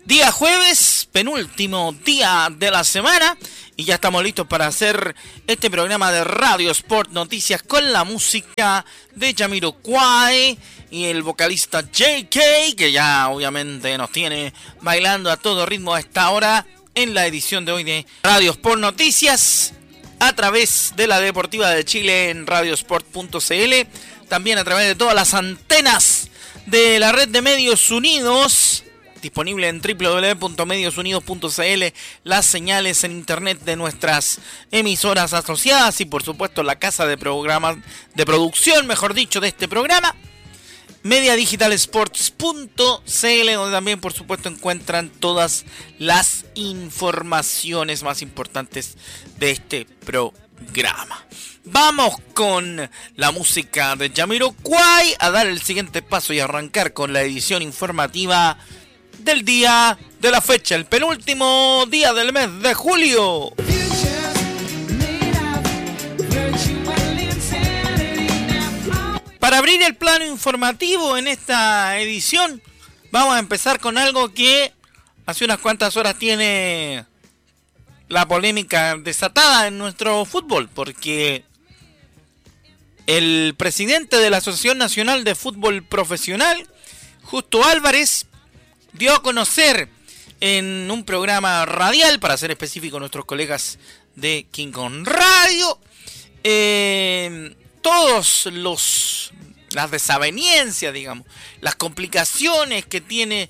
Día jueves, penúltimo día de la semana, y ya estamos listos para hacer este programa de Radio Sport Noticias con la música de Jamiroquai y el vocalista JK, que ya obviamente nos tiene bailando a todo ritmo a esta hora en la edición de hoy de Radio Sport Noticias, a través de la Deportiva de Chile en radiosport.cl, también a través de todas las antenas de la red de Medios Unidos, disponible en www.mediosunidos.cl, las señales en internet de nuestras emisoras asociadas y por supuesto la casa de programas de producción, mejor dicho, de este programa, mediadigitalsports.cl, donde también por supuesto encuentran todas las informaciones más importantes de este programa. Vamos con la música de Jamiroquai a dar el siguiente paso y arrancar con la edición informativa del día de la fecha, el penúltimo día del mes de julio. Para abrir el plano informativo en esta edición, vamos a empezar con algo que hace unas cuantas horas tiene la polémica desatada en nuestro fútbol, porque el presidente de la Asociación Nacional de Fútbol Profesional, Justo Álvarez, dio a conocer en un programa radial, para ser específico, nuestros colegas de King Kong Radio, todos las desavenencias, digamos, las complicaciones que tiene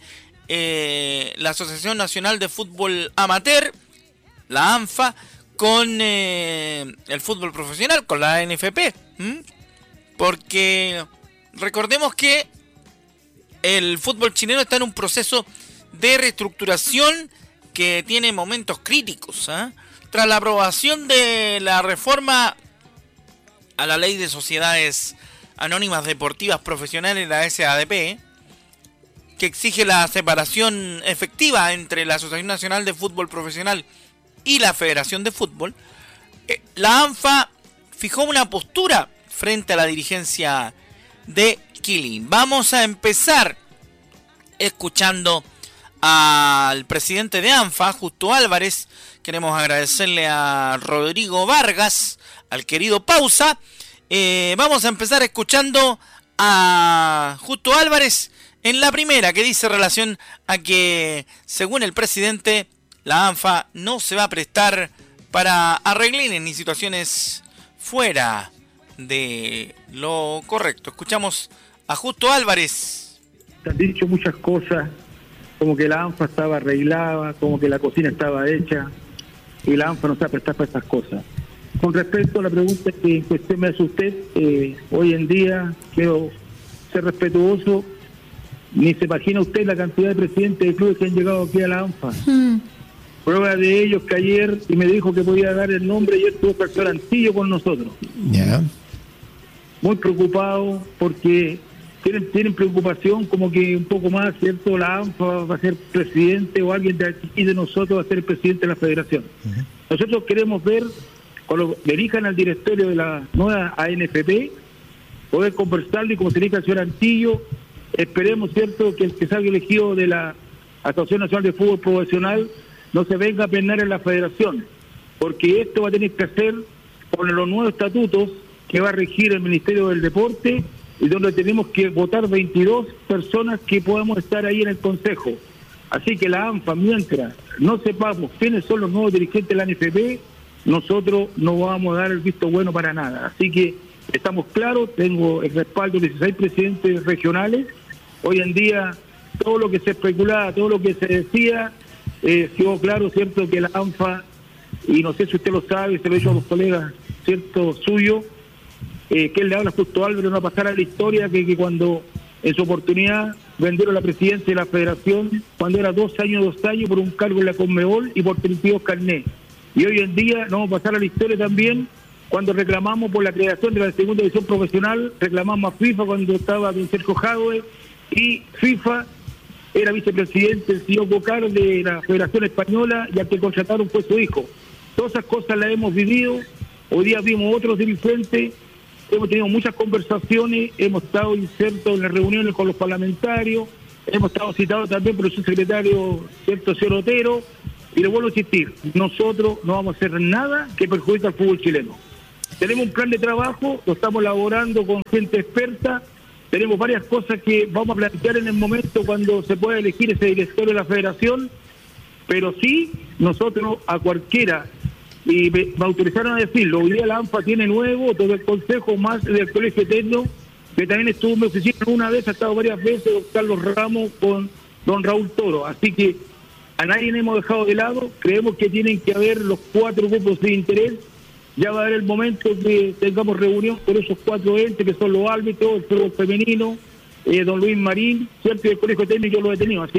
la Asociación Nacional de Fútbol Amateur, la ANFA, con el fútbol profesional, con la NFP, porque recordemos que el fútbol chileno está en un proceso de reestructuración que tiene momentos críticos, tras la aprobación de la reforma a la ley de sociedades anónimas deportivas profesionales, la SADP, que exige la separación efectiva entre la Asociación Nacional de Fútbol Profesional y la Federación de Fútbol. La ANFA fijó una postura frente a la dirigencia de Killing. Vamos a empezar escuchando al presidente de ANFA, Justo Álvarez. Queremos agradecerle a Rodrigo Vargas, al querido Pausa. Vamos a empezar escuchando a Justo Álvarez en la primera, que dice relación a que, según el presidente, la ANFA no se va a prestar para arreglines ni situaciones fuera de lo correcto. Escuchamos a Justo Álvarez. Se han dicho muchas cosas, como que la ANFA estaba arreglada, como que la cocina estaba hecha, y la ANFA no se va a prestar para esas cosas. Con respecto a la pregunta que en cuestión me hace usted, hoy en día quiero ser respetuoso. Ni se imagina usted la cantidad de presidentes de clubes que han llegado aquí a la ANFA. Prueba de ellos que ayer, y me dijo que podía dar el nombre, ayer estuvo Pastor Antillo con nosotros. Yeah. Muy preocupado porque tienen preocupación como que un poco más, ¿cierto? La ANFA va a ser presidente o alguien de aquí de nosotros va a ser el presidente de la federación. Nosotros queremos ver, cuando dirijan al directorio de la nueva ANFP, poder conversarle, y como se dice el señor Antillo, esperemos, ¿cierto?, que el que salga elegido de la Asociación Nacional de Fútbol Profesional no se venga a penar en la federación, porque esto va a tener que hacer con los nuevos estatutos que va a regir el Ministerio del Deporte, y donde tenemos que votar 22 personas que podamos estar ahí en el Consejo. Así que la ANFA, mientras no sepamos quiénes son los nuevos dirigentes de la NFP, nosotros no vamos a dar el visto bueno para nada. Así que estamos claros, tengo el respaldo de 16 presidentes regionales. Hoy en día todo lo que se especulaba, todo lo que se decía, quedó claro, ¿cierto?, que la ANFA, y no sé si usted lo sabe, se lo he dicho a los colegas, ¿cierto?, suyos, que él le habla a Justo Álvarez, no va a pasar a la historia que cuando en su oportunidad vendieron la presidencia de la federación, cuando era 2 años por un cargo en la Conmebol y por 32 carnés. Y hoy en día no vamos a pasar a la historia también cuando reclamamos por la creación de la segunda división profesional, reclamamos a FIFA cuando estaba don Sergio Jadwe, y FIFA era vicepresidente el señor Bocar de la Federación Española, y al que contrataron fue su hijo. Todas esas cosas las hemos vivido. Hoy día vimos otros dirigentes, hemos tenido muchas conversaciones, hemos estado insertos en las reuniones con los parlamentarios, hemos estado citados también por el subsecretario, cierto, señor Otero, y le vuelvo a insistir, nosotros no vamos a hacer nada que perjudique al fútbol chileno. Tenemos un plan de trabajo, lo estamos elaborando con gente experta, tenemos varias cosas que vamos a plantear en el momento cuando se pueda elegir ese directorio de la federación, pero sí, nosotros a cualquiera, y me autorizaron a decirlo, hoy día la ANFA tiene nuevo, todo el consejo más del colegio eterno, que también estuvo en mi oficina una vez, ha estado varias veces, don Carlos Ramos con don Raúl Toro, así que a nadie le hemos dejado de lado, creemos que tienen que haber los 4 grupos de interés, ya va a haber el momento que tengamos reunión con esos 4 entes que son los árbitros, el fútbol femenino, don Luis Marín, cierto, el colegio técnico yo lo he tenido, así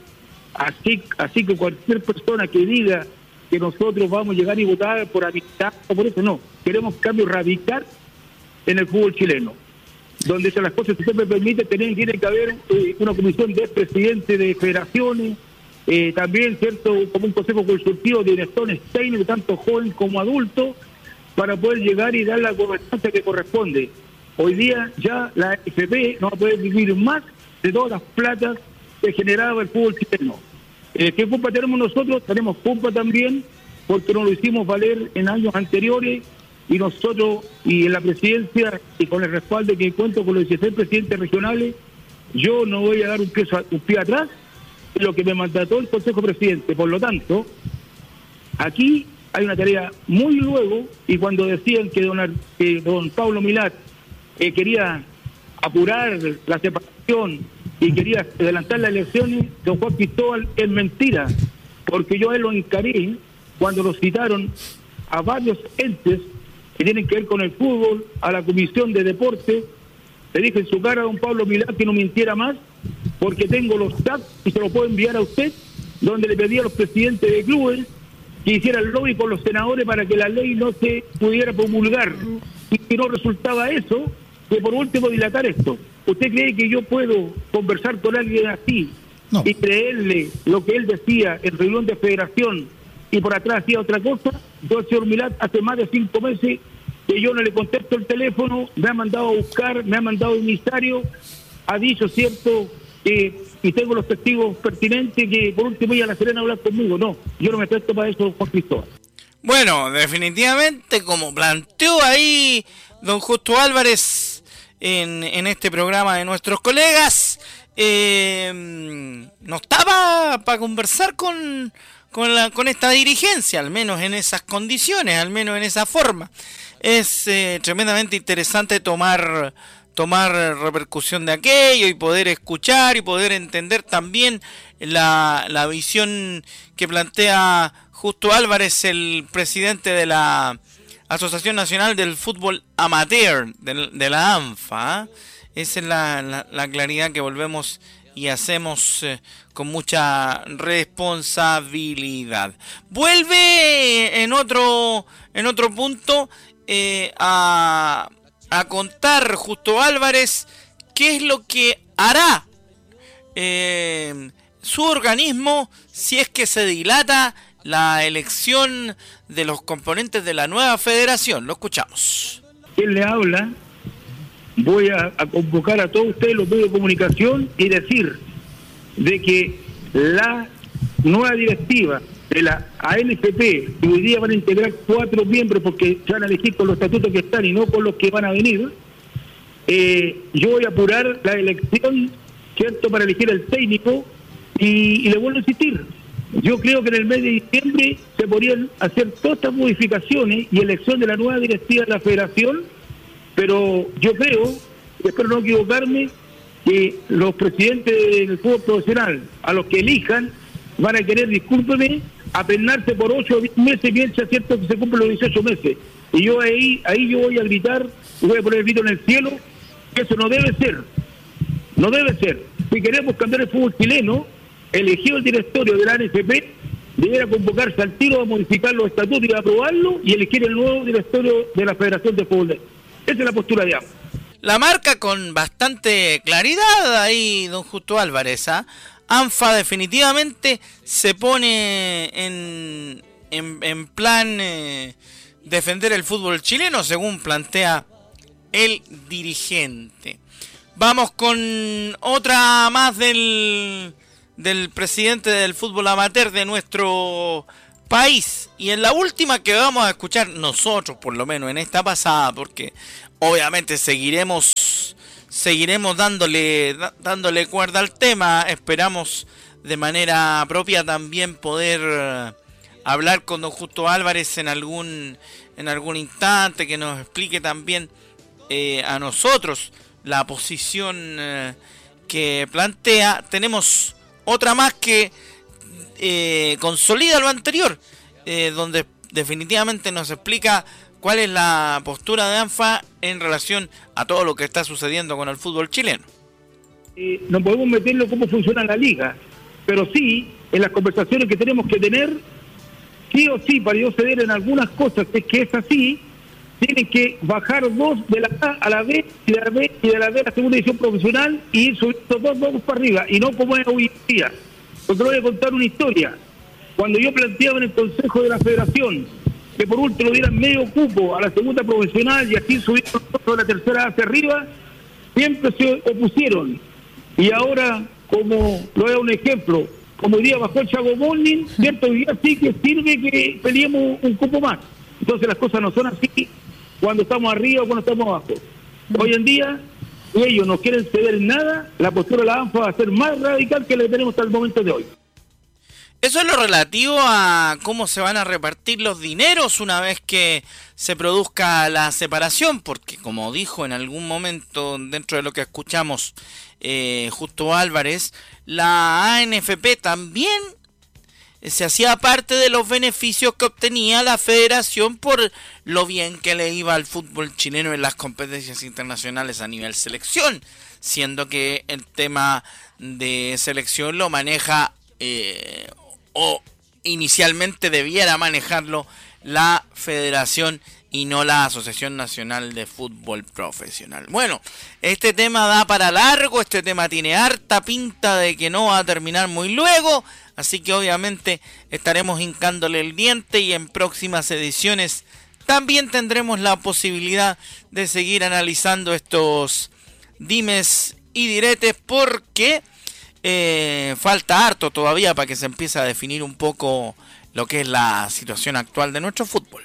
que cualquier persona que diga que nosotros vamos a llegar y votar por amistad o por eso, no, queremos cambio radical en el fútbol chileno, donde las cosas, si se me permite, tiene que haber una comisión de presidentes de federaciones, también, cierto, como un consejo consultivo de directores técnicos, tanto joven como adulto, para poder llegar y dar la gobernanza que corresponde. Hoy día ya la AFP no va a poder vivir más de todas las platas que generaba el fútbol chileno. ¿Qué culpa tenemos nosotros? Tenemos culpa también porque no lo hicimos valer en años anteriores y nosotros, y en la presidencia, y con el respaldo que cuento con los 16 presidentes regionales, yo no voy a dar un pie atrás de lo que me mandató el Consejo Presidente. Por lo tanto, aquí hay una tarea muy luego, y cuando decían que don Pablo Milat quería apurar la separación y quería adelantar las elecciones, don Juan Cristóbal, es mentira, porque yo a él lo encaré cuando lo citaron a varios entes que tienen que ver con el fútbol, a la Comisión de Deporte, le dije en su cara a don Pablo Milat que no mintiera más, porque tengo los TAP y se lo puedo enviar a usted, donde le pedí a los presidentes de clubes que hiciera el lobby con los senadores para que la ley no se pudiera promulgar, y que no resultaba eso, que por último dilatar esto. ¿Usted cree que yo puedo conversar con alguien así y creerle lo que él decía en reunión de federación y por atrás hacía otra cosa? Yo, señor Milat, hace más de 5 meses que yo no le contesto el teléfono, me ha mandado a buscar, me ha mandado emisario, ha dicho, cierto, y tengo los testigos pertinentes, que por último iba a La Serena a hablar conmigo. No, yo no me presto para eso, Juan Cristóbal. Bueno, definitivamente, como planteó ahí don Justo Álvarez en este programa de nuestros colegas, no estaba para conversar con esta dirigencia, al menos en esas condiciones, al menos en esa forma. Es tremendamente interesante tomar repercusión de aquello y poder escuchar y poder entender también la visión que plantea Justo Álvarez, el presidente de la Asociación Nacional del Fútbol Amateur, de la ANFA. Esa es la claridad que volvemos y hacemos con mucha responsabilidad. Vuelve en otro punto a contar Justo Álvarez qué es lo que hará su organismo si es que se dilata la elección de los componentes de la nueva federación. Lo escuchamos. ¿Quién le habla? Voy a convocar a todos ustedes los medios de comunicación y decir de que la nueva directiva de la ANFP, que hoy día van a integrar 4 miembros porque se van a elegir con los estatutos que están y no con los que van a venir, yo voy a apurar la elección, ¿cierto?, para elegir el técnico, y le vuelvo a insistir, yo creo que en el mes de diciembre se podrían hacer todas estas modificaciones y elección de la nueva directiva de la federación, pero yo creo, y espero no equivocarme, que los presidentes del fútbol profesional, a los que elijan, van a querer, discúlpeme, apennarse por 8 o 10 meses mientras, cierto, que se cumplen los 18 meses. Y yo ahí yo voy a gritar, y voy a poner el grito en el cielo, que eso no debe ser. No debe ser. Si queremos cambiar el fútbol chileno, elegido el directorio de la ANFP, deberá convocarse al tiro a modificar los estatutos y a aprobarlo y elegir el nuevo directorio de la Federación de Fútbol. Esa es la postura de ANFA. La marca con bastante claridad ahí don Justo Álvarez, ¿ah? ANFA definitivamente se pone en plan defender el fútbol chileno según plantea el dirigente. Vamos con otra más del presidente del fútbol amateur de nuestro país. Y en la última que vamos a escuchar nosotros, por lo menos en esta pasada, porque obviamente seguiremos dándole cuerda al tema. Esperamos de manera propia también poder hablar con don Justo Álvarez en algún instante, que nos explique también a nosotros la posición que plantea. Tenemos otra más que consolida lo anterior, donde definitivamente nos explica cuál es la postura de ANFA en relación a todo lo que está sucediendo con el fútbol chileno. No podemos meterlo cómo funciona la liga, pero sí, en las conversaciones que tenemos que tener, sí o sí, para yo ceder en algunas cosas, es que es así, tienen que bajar dos de la A a la B y de la B y de la B a la segunda división profesional y ir subiendo dos para arriba, y no como es hoy día. Porque voy a contar una historia. Cuando yo planteaba en el Consejo de la Federación que por último dieran medio cupo a la segunda profesional y así subieron nosotros de la tercera hacia arriba, siempre se opusieron. Y ahora, como lo voy a dar un ejemplo, como hoy día bajó el Chago Morning, cierto, hoy día sí que sirve que peleemos un cupo más. Entonces las cosas no son así cuando estamos arriba o cuando estamos abajo. Hoy en día, ellos no quieren ceder en nada, la postura de la ANFA va a ser más radical que la que tenemos hasta el momento de hoy. Eso es lo relativo a cómo se van a repartir los dineros una vez que se produzca la separación, porque como dijo en algún momento dentro de lo que escuchamos Justo Álvarez, la ANFP también se hacía parte de los beneficios que obtenía la federación por lo bien que le iba al fútbol chileno en las competencias internacionales a nivel selección, siendo que el tema de selección lo maneja o inicialmente debiera manejarlo la federación y no la Asociación Nacional de Fútbol Profesional. Bueno, este tema da para largo, este tema tiene harta pinta de que no va a terminar muy luego, así que obviamente estaremos hincándole el diente y en próximas ediciones también tendremos la posibilidad de seguir analizando estos dimes y diretes, porque falta harto todavía para que se empiece a definir un poco lo que es la situación actual de nuestro fútbol.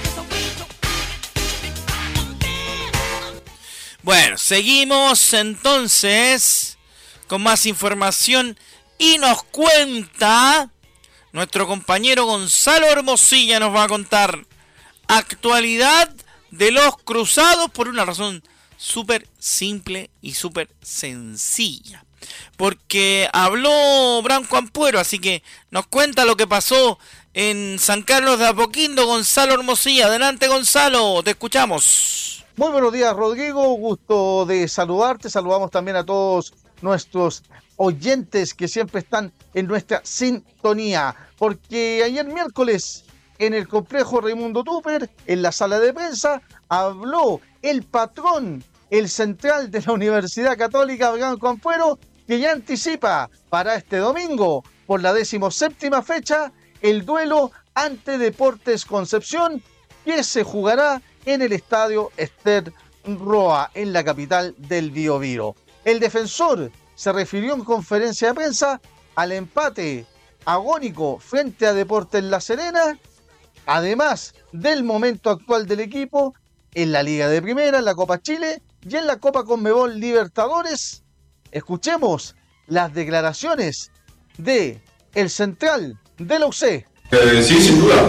Bueno, seguimos entonces con más información y nos cuenta nuestro compañero Gonzalo Hermosilla, nos va a contar actualidad de los Cruzados por una razón súper simple y súper sencilla. Porque habló Branco Ampuero, así que nos cuenta lo que pasó en San Carlos de Apoquindo. Gonzalo Hermosilla, adelante Gonzalo, te escuchamos. Muy buenos días Rodrigo, gusto de saludarte, saludamos también a todos nuestros oyentes que siempre están en nuestra sintonía, porque ayer miércoles en el complejo Raimundo Tupper, en la sala de prensa, habló el patrón, el central de la Universidad Católica, Branco Ampuero, que ya anticipa para este domingo, por la 17ª fecha, el duelo ante Deportes Concepción, que se jugará en el estadio Ester Roa, en la capital del Biobío. El defensor se refirió en conferencia de prensa al empate agónico frente a Deportes La Serena, además del momento actual del equipo en la Liga de Primera, en la Copa Chile y en la Copa Conmebol Libertadores. Escuchemos las declaraciones de el central de la UC. Sí, sin duda.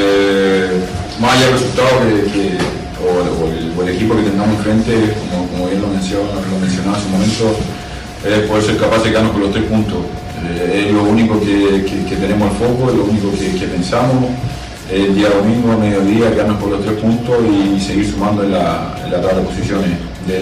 Más allá del resultado o el equipo que tengamos enfrente, como bien lo mencionaba hace un momento, poder ser capaz de quedarnos con los 3 puntos. Es lo único que tenemos al foco, es lo único que pensamos. El día domingo a mediodía quedarnos con los 3 puntos y seguir sumando en la tabla de posiciones.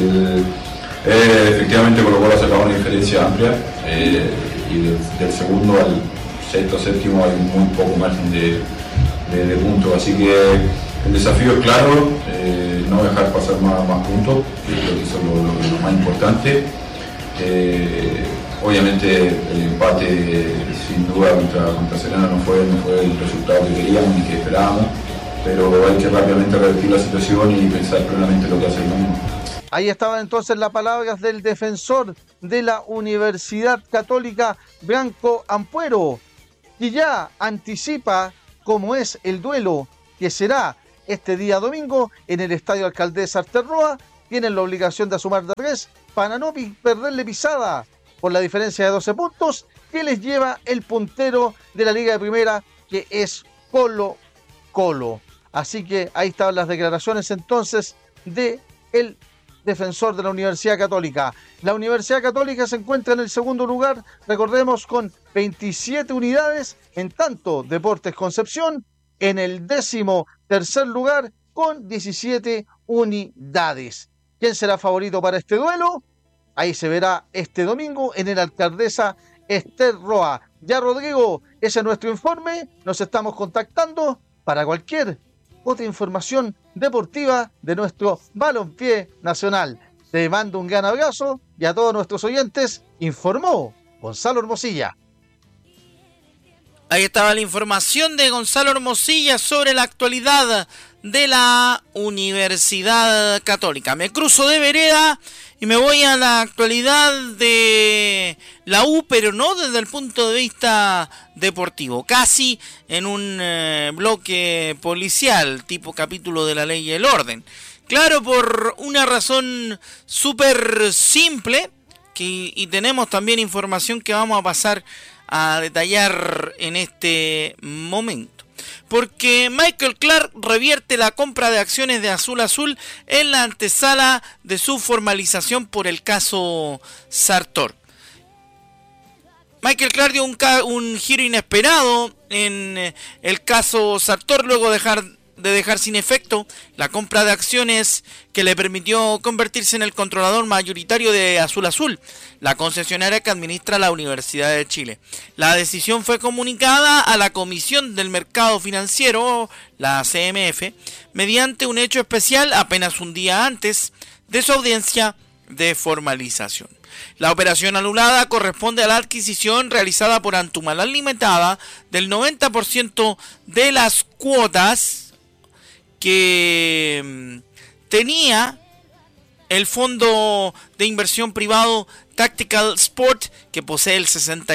Efectivamente Colo-Colo ha sacado una diferencia amplia y del segundo al sexto, séptimo hay muy poco margen de puntos, así que el desafío es claro, no dejar pasar más puntos, que creo que eso es lo más importante. Obviamente el empate sin duda contra Serena no fue el resultado que queríamos ni que esperábamos, pero hay que rápidamente revertir la situación y pensar plenamente lo que hace el mundo. Ahí estaban entonces las palabras del defensor de la Universidad Católica, Branco Ampuero, que ya anticipa cómo es el duelo que será este día domingo en el Estadio Alcaldesa Arterroa. Tienen la obligación de sumar de 3 para no perderle pisada por la diferencia de 12 puntos que les lleva el puntero de la Liga de Primera, que es Colo-Colo. Así que ahí están las declaraciones entonces de el defensor de la Universidad Católica. La Universidad Católica se encuentra en el segundo lugar, recordemos, con 27 unidades, en tanto Deportes Concepción en el 13º lugar con 17 unidades. ¿Quién será favorito para este duelo? Ahí se verá este domingo en el Alcaldesa Arterroa. Ya, Rodrigo, ese es nuestro informe. Nos estamos contactando para cualquier otra información deportiva de nuestro balompié nacional. Te mando un gran abrazo y a todos nuestros oyentes informó Gonzalo Hermosilla. Ahí estaba la información de Gonzalo Hermosilla sobre la actualidad de la Universidad Católica. Me cruzo de vereda y me voy a la actualidad de la U, pero no desde el punto de vista deportivo, casi en un bloque policial, tipo capítulo de La Ley y el Orden. Claro, por una razón súper simple, y tenemos también información que vamos a pasar a detallar en este momento. Porque Michael Clark revierte la compra de acciones de Azul Azul en la antesala de su formalización por el caso Sartor. Michael Clark dio un giro inesperado en el caso Sartor luego de dejar sin efecto la compra de acciones que le permitió convertirse en el controlador mayoritario de Azul Azul, la concesionaria que administra la Universidad de Chile. La decisión fue comunicada a la Comisión del Mercado Financiero, la CMF, mediante un hecho especial apenas un día antes de su audiencia de formalización. La operación anulada corresponde a la adquisición realizada por Antumalal Limitada del 90% de las cuotas que tenía el fondo de inversión privado Tactical Sport, que posee el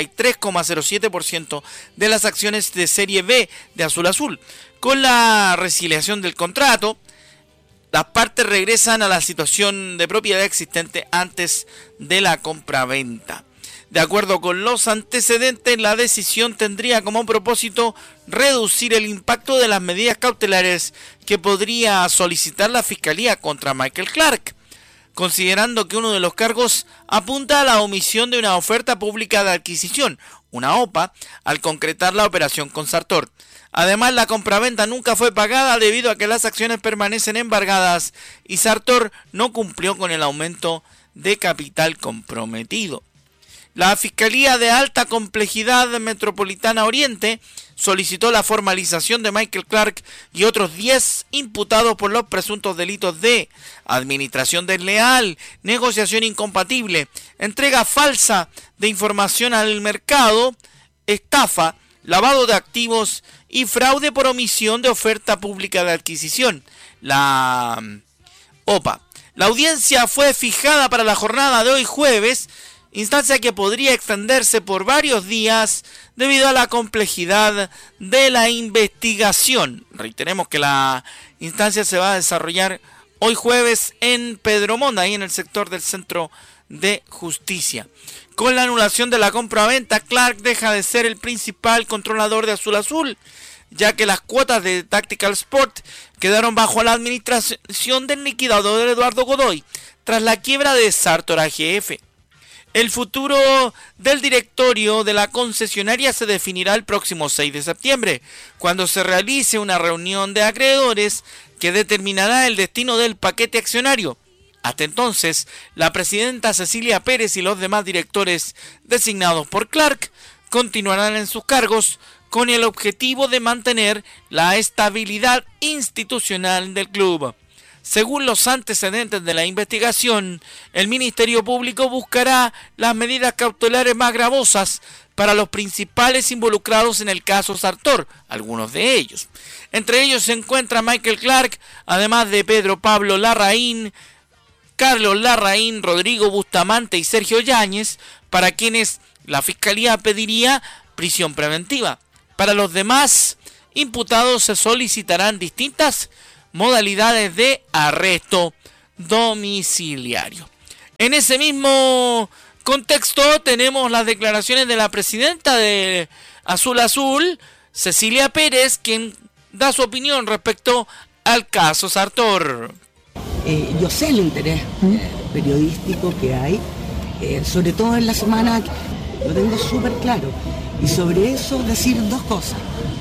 63,07% de las acciones de Serie B de Azul Azul. Con la resiliación del contrato, las partes regresan a la situación de propiedad existente antes de la compraventa. De acuerdo con los antecedentes, la decisión tendría como propósito reducir el impacto de las medidas cautelares que podría solicitar la Fiscalía contra Michael Clark, considerando que uno de los cargos apunta a la omisión de una oferta pública de adquisición, una OPA, al concretar la operación con Sartor. Además, la compraventa nunca fue pagada debido a que las acciones permanecen embargadas y Sartor no cumplió con el aumento de capital comprometido. La Fiscalía de Alta Complejidad Metropolitana Oriente solicitó la formalización de Michael Clark y otros 10 imputados por los presuntos delitos de administración desleal, negociación incompatible, entrega falsa de información al mercado, estafa, lavado de activos y fraude por omisión de oferta pública de adquisición, la OPA. La audiencia fue fijada para la jornada de hoy jueves, instancia que podría extenderse por varios días debido a la complejidad de la investigación. Reiteremos que la instancia se va a desarrollar hoy jueves en Pedro Montt, ahí en el sector del Centro de Justicia. Con la anulación de la compraventa, Clark deja de ser el principal controlador de Azul Azul, ya que las cuotas de Tactical Sport quedaron bajo la administración del liquidador Eduardo Godoy, tras la quiebra de Sartor AGF. El futuro del directorio de la concesionaria se definirá el próximo 6 de septiembre, cuando se realice una reunión de acreedores que determinará el destino del paquete accionario. Hasta entonces, la presidenta Cecilia Pérez y los demás directores designados por Clark continuarán en sus cargos con el objetivo de mantener la estabilidad institucional del club. Según los antecedentes de la investigación, el Ministerio Público buscará las medidas cautelares más gravosas para los principales involucrados en el caso Sartor, algunos de ellos. Entre ellos se encuentra Michael Clark, además de Pedro Pablo Larraín, Carlos Larraín, Rodrigo Bustamante y Sergio Yáñez, para quienes la Fiscalía pediría prisión preventiva. Para los demás imputados se solicitarán distintas modalidades de arresto domiciliario. En ese mismo contexto tenemos las declaraciones de la presidenta de Azul Azul, Cecilia Pérez, quien da su opinión respecto al caso Sartor. Yo sé el interés periodístico que hay, sobre todo en la semana, lo tengo súper claro. Y sobre eso decir dos cosas.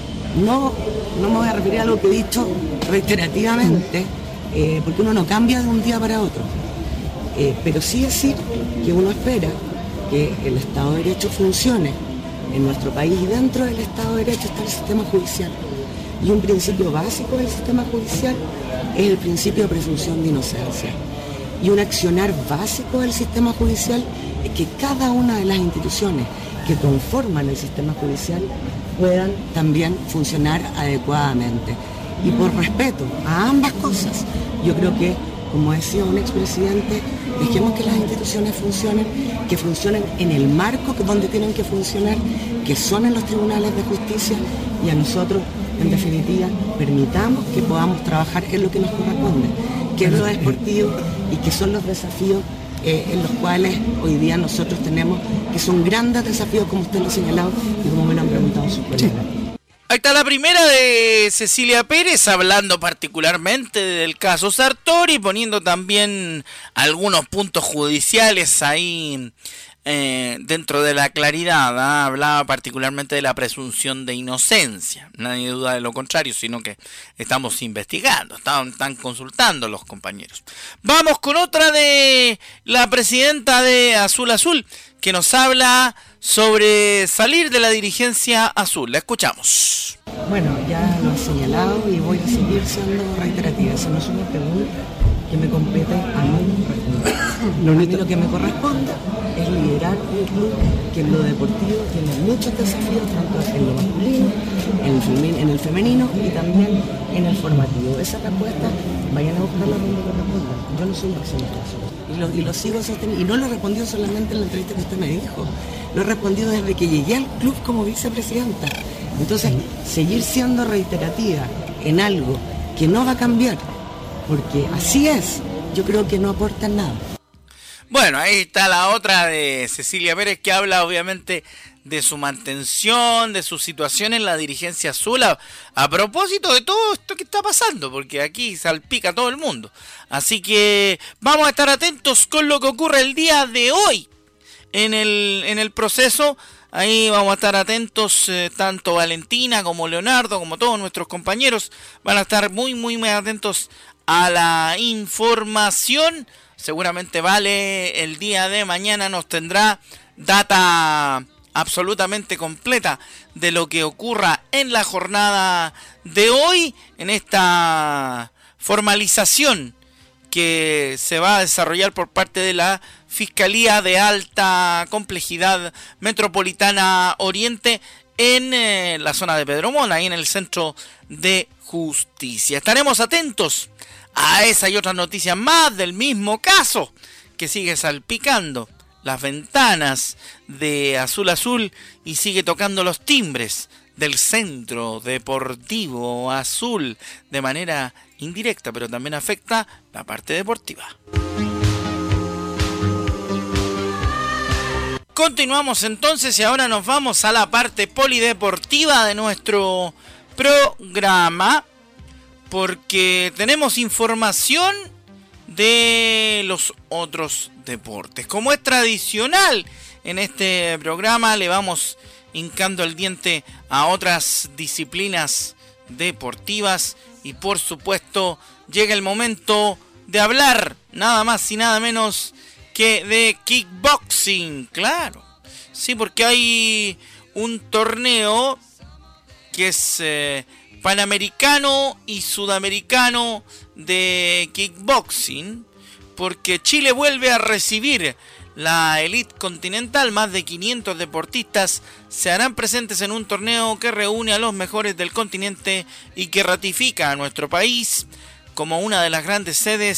No me voy a referir a lo que he dicho reiterativamente, porque uno no cambia de un día para otro. Pero sí decir que uno espera que el Estado de Derecho funcione en nuestro país, y dentro del Estado de Derecho está el sistema judicial. Y un principio básico del sistema judicial es el principio de presunción de inocencia. Y un accionar básico del sistema judicial es que cada una de las instituciones que conforman el sistema judicial puedan también funcionar adecuadamente. Y por respeto a ambas cosas, yo creo que, como decía un expresidente, dejemos que las instituciones funcionen, que funcionen en el marco donde tienen que funcionar, que son en los tribunales de justicia, y a nosotros, en definitiva, permitamos que podamos trabajar en lo que nos corresponde, que es lo deportivo y que son los desafíos en los cuales hoy día nosotros tenemos, que son grandes desafíos, como usted lo ha señalado y como me lo han preguntado sus colegas. Ahí está la primera de Cecilia Pérez, hablando particularmente del caso Sartori, poniendo también algunos puntos judiciales ahí dentro de la claridad, ¿eh? Hablaba particularmente de la presunción de inocencia, nadie duda de lo contrario, sino que estamos investigando, están consultando los compañeros. Vamos con otra de la presidenta de Azul Azul, que nos habla sobre salir de la dirigencia azul. La escuchamos. Bueno, ya lo he señalado y voy a seguir siendo reiterativa. Esa no es una pregunta que me compete a mí responder. A mí lo que me corresponde es liderar un club que en lo deportivo tiene muchos desafíos, tanto en lo masculino, en el femenino y también en el formativo. Esa respuesta, vayan a buscarla donde corresponda. Yo no soy exento. Y lo sigo sosteniendo. Y no lo respondió solamente en la entrevista que usted me dijo. Lo he respondido desde que llegué al club como vicepresidenta. Entonces, seguir siendo reiterativa en algo que no va a cambiar, porque así es, yo creo que no aporta nada. Bueno, ahí está la otra de Cecilia Pérez, que habla obviamente de su mantención, de su situación en la dirigencia azul, a propósito de todo esto que está pasando, porque aquí salpica a todo el mundo. Así que vamos a estar atentos con lo que ocurre el día de hoy en el proceso. Ahí vamos a estar atentos, tanto Valentina como Leonardo, como todos nuestros compañeros, van a estar muy atentos a la información. Seguramente Vale el día de mañana nos tendrá data absolutamente completa de lo que ocurra en la jornada de hoy, en esta formalización que se va a desarrollar por parte de la Fiscalía de Alta Complejidad Metropolitana Oriente en la zona de Pedro Mona, ahí en el Centro de Justicia. Estaremos atentos a esa y otras noticias más del mismo caso que sigue salpicando las ventanas de Azul Azul y sigue tocando los timbres del Centro Deportivo Azul de manera indirecta, pero también afecta la parte deportiva. Continuamos entonces y ahora nos vamos a la parte polideportiva de nuestro programa, porque tenemos información de los otros deportes. Como es tradicional en este programa, le vamos hincando el diente a otras disciplinas deportivas y por supuesto llega el momento de hablar nada más y nada menos que de kickboxing. Claro, sí, porque hay un torneo que es panamericano y sudamericano de kickboxing, porque Chile vuelve a recibir la Elite Continental. Más de 500 deportistas se harán presentes en un torneo que reúne a los mejores del continente y que ratifica a nuestro país como una de las grandes sedes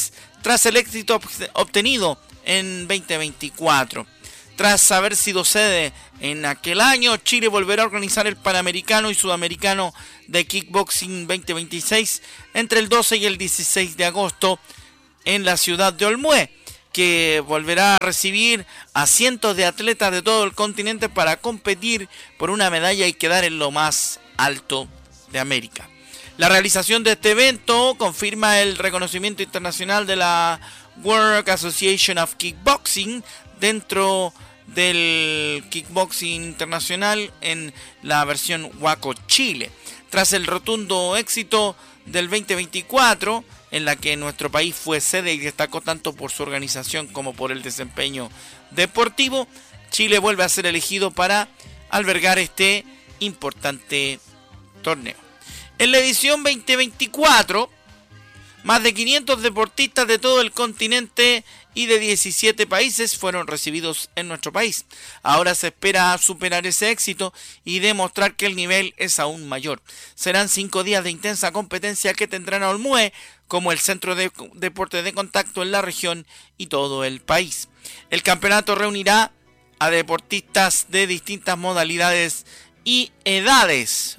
tras el éxito obtenido en 2024. Tras haber sido sede en aquel año, Chile volverá a organizar el Panamericano y Sudamericano de Kickboxing 2026 entre el 12 y el 16 de agosto en la ciudad de Olmué, que volverá a recibir a cientos de atletas de todo el continente para competir por una medalla y quedar en lo más alto de América. La realización de este evento confirma el reconocimiento internacional de la World Association of Kickboxing dentro del Kickboxing Internacional en la versión WACO Chile. Tras el rotundo éxito del 2024, en la que nuestro país fue sede y destacó tanto por su organización como por el desempeño deportivo, Chile vuelve a ser elegido para albergar este importante torneo. En la edición 2024, más de 500 deportistas de todo el continente y de 17 países fueron recibidos en nuestro país. Ahora se espera superar ese éxito y demostrar que el nivel es aún mayor. Serán 5 días de intensa competencia que tendrán a Olmué como el centro de deporte de contacto en la región y todo el país. El campeonato reunirá a deportistas de distintas modalidades y edades,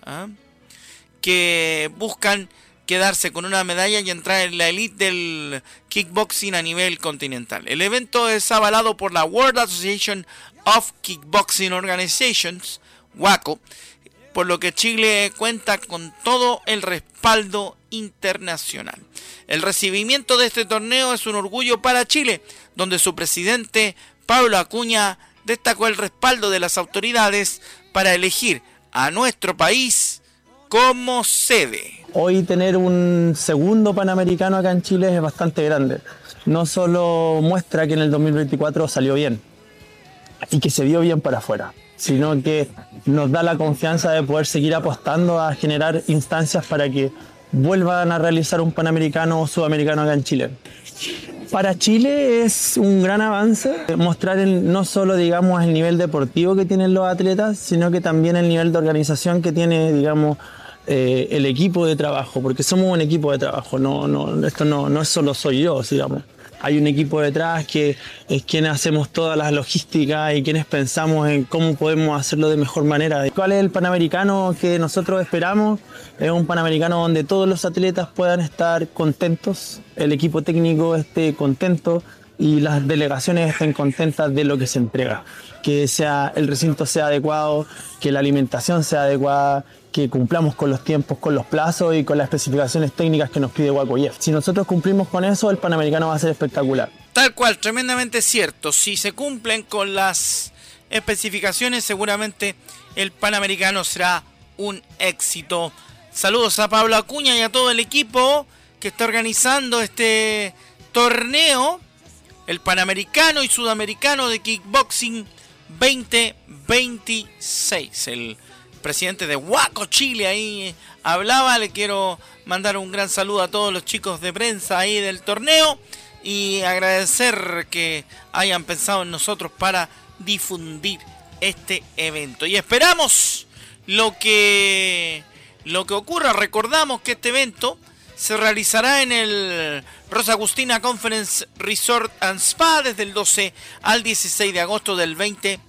que buscan quedarse con una medalla y entrar en la elite del kickboxing a nivel continental. El evento es avalado por la World Association of Kickboxing Organizations, WACO, por lo que Chile cuenta con todo el respaldo internacional. El recibimiento de este torneo es un orgullo para Chile, donde su presidente, Pablo Acuña, destacó el respaldo de las autoridades para elegir a nuestro país como sede. Hoy tener un segundo Panamericano acá en Chile es bastante grande. No solo muestra que en el 2024 salió bien y que se vio bien para afuera, sino que nos da la confianza de poder seguir apostando a generar instancias para que vuelvan a realizar un Panamericano o Sudamericano acá en Chile. Para Chile es un gran avance mostrar no solo, digamos, el nivel deportivo que tienen los atletas, sino que también el nivel de organización que tiene, digamos, el equipo de trabajo, porque somos un equipo de trabajo, esto no es solo soy yo, digamos. Hay un equipo detrás que es quienes hacemos todas las logísticas y quienes pensamos en cómo podemos hacerlo de mejor manera. ¿Cuál es el Panamericano que nosotros esperamos? Es un Panamericano donde todos los atletas puedan estar contentos, el equipo técnico esté contento y las delegaciones estén contentas de lo que se entrega. Que el recinto sea adecuado, que la alimentación sea adecuada, que cumplamos con los tiempos, con los plazos y con las especificaciones técnicas que nos pide WACO IF. Si nosotros cumplimos con eso, el Panamericano va a ser espectacular. Tal cual, tremendamente cierto. Si se cumplen con las especificaciones, seguramente el Panamericano será un éxito. Saludos a Pablo Acuña y a todo el equipo que está organizando este torneo, el Panamericano y Sudamericano de Kickboxing 2026. El presidente de WACO Chile ahí hablaba. Le quiero mandar un gran saludo a todos los chicos de prensa ahí del torneo y agradecer que hayan pensado en nosotros para difundir este evento. Y esperamos lo que ocurra. Recordamos que este evento se realizará en el Rosa Agustina Conference Resort and Spa desde el 12 al 16 de agosto del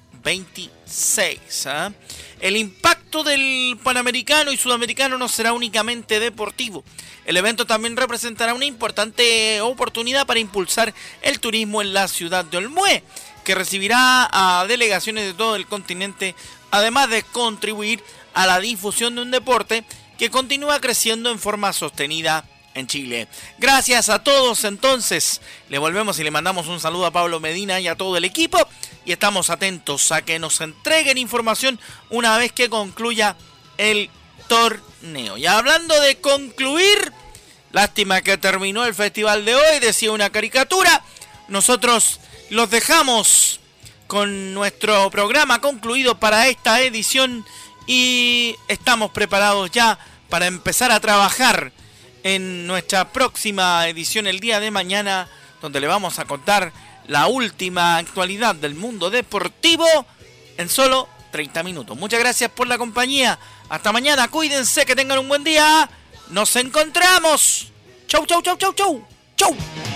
2026. El impacto del Panamericano y Sudamericano no será únicamente deportivo. El evento también representará una importante oportunidad para impulsar el turismo en la ciudad de Olmué, que recibirá a delegaciones de todo el continente, además de contribuir a la difusión de un deporte que continúa creciendo en forma sostenida en Chile. Gracias a todos. Entonces le volvemos y le mandamos un saludo a Pablo Medina y a todo el equipo, y estamos atentos a que nos entreguen información una vez que concluya el torneo. Y hablando de concluir, lástima que terminó el festival de hoy, decía una caricatura. Nosotros los dejamos con nuestro programa concluido para esta edición y estamos preparados ya para empezar a trabajar en nuestra próxima edición el día de mañana, donde le vamos a contar la última actualidad del mundo deportivo en solo 30 minutos. Muchas gracias por la compañía. Hasta mañana. Cuídense, que tengan un buen día. Nos encontramos. Chau, chau, chau, chau, chau. Chau.